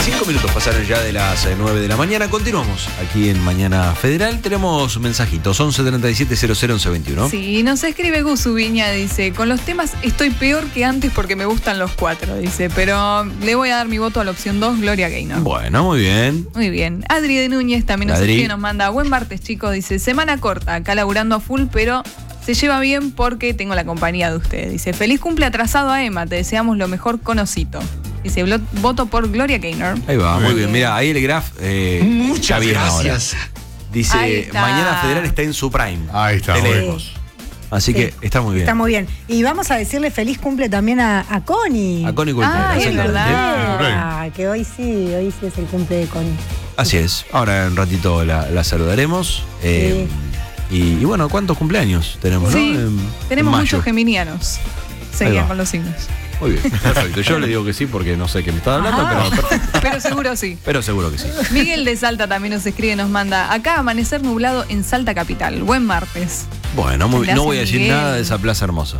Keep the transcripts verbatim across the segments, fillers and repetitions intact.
Cinco minutos pasaron ya de las nueve de la mañana. Continuamos aquí en Mañana Federal. Tenemos mensajitos. once treinta y siete cero cero once veintiuno. Sí, nos escribe Gusu Viña, dice: con los temas estoy peor que antes porque me gustan los cuatro, dice, pero le voy a dar mi voto a la opción dos, Gloria Gaynor. Bueno, muy bien. Muy bien. Adri de Núñez también nos Adri. escribe, nos manda: buen martes, chicos, dice, semana corta, acá laburando a full, pero se lleva bien porque tengo la compañía de ustedes. Dice, feliz cumple atrasado a Emma, te deseamos lo mejor con Osito. Dice, blo- voto por Gloria Gaynor. Ahí va, muy Muy bien. Mira, ahí el graph eh, Muchas ya viene gracias. ahora. Ahí Dice, está. Mañana Federal está en su prime. Ahí está, de muy lejos. Así Sí. que está muy bien. Está muy bien. Y vamos a decirle feliz cumple también a, a Connie. A Connie Cultura, Ah, es exactamente. verdad. Ah, que hoy sí, hoy sí es el cumple de Connie. Así es. Ahora en un ratito la, la saludaremos. Eh, y, y bueno, ¿cuántos cumpleaños tenemos? Sí, ¿no? En- tenemos en mayo. muchos geminianos. Ahí Seguían va. con los signos. Muy bien, perfecto. Yo le digo que sí porque no sé qué me está hablando, Ajá. pero, perfecto. Pero seguro sí. Pero seguro que sí. Miguel de Salta también nos escribe, nos manda: acá amanecer nublado en Salta Capital. Buen martes. Bueno, muy- Gracias, no voy a decir Miguel. nada de esa plaza hermosa.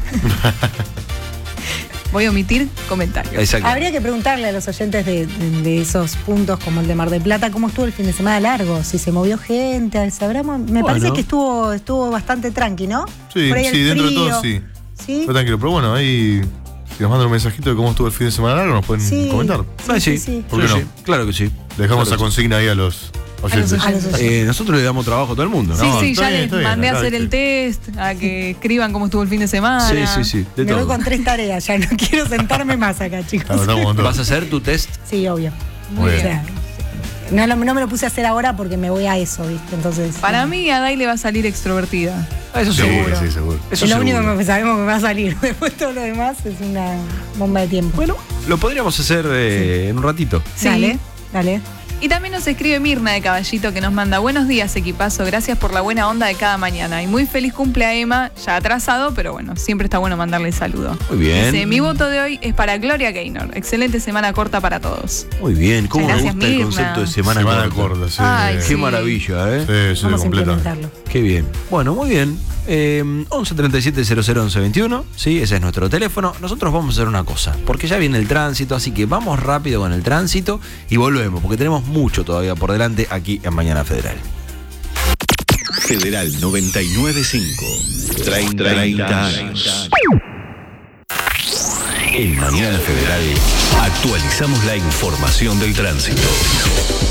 Voy a omitir comentarios. Exacto. Habría que preguntarle a los oyentes de, de- de esos puntos como el de Mar del Plata cómo estuvo el fin de semana largo, si se movió gente, sabremos. Me Bueno. parece que estuvo, estuvo bastante tranqui, ¿no? Sí, Por ahí el sí, dentro de frío. todo sí. ¿Sí? Fue tranquilo, pero bueno, ahí si nos mandan un mensajito de cómo estuvo el fin de semana largo, nos pueden Sí. comentar. Ah, sí, sí, sí. ¿Por qué Sí, no? sí, claro que sí. Dejamos Claro esa que sí. consigna ahí a los oyentes. A los oyentes. Eh, nosotros le damos trabajo a todo el mundo. Sí, No, sí, está ya bien, les está bien, mandé a acá, hacer el test, a que escriban cómo estuvo el fin de semana. Sí, sí, sí. De Me voy todo. con tres tareas, ya no quiero sentarme más acá, chicos. Claro, estamos con todo. ¿Vas a hacer tu test? Sí, obvio. Muy O bien. sea, no, lo- no me lo puse a hacer ahora porque me voy a eso, ¿viste? Entonces. Para mí, a Dai le va a salir extrovertida. Ah, eso Sí, seguro. sí, seguro. Eso es lo seguro. único que sabemos que me va a salir. Después todo lo demás es una bomba de tiempo. Bueno, lo podríamos hacer eh, en un ratito. Sí. Dale, dale. Y también nos escribe Mirna de Caballito, que nos manda: buenos días, equipazo, gracias por la buena onda de cada mañana. Y muy feliz cumple a Emma, ya atrasado, pero bueno, siempre está bueno mandarle el saludo. Muy bien. Dice: mi voto de hoy es para Gloria Gaynor. Excelente semana corta para todos. Muy bien. ¿Cómo me Gracias, gusta el Mirna. concepto de semana, Semana corta? corta, sí. Ay, Qué sí. maravilla, ¿eh? Sí, sí, Vamos a completamente. implementarlo. Qué bien. Bueno, muy bien. Eh, once treinta y siete cero cero once veintiuno, sí, ese es nuestro teléfono. Nosotros vamos a hacer una cosa, porque ya viene el tránsito, así que vamos rápido con el tránsito y volvemos, porque tenemos mucho todavía por delante aquí en Mañana Federal. Federal noventa y nueve punto cinco. treinta años. En Mañana Federal actualizamos la información del tránsito.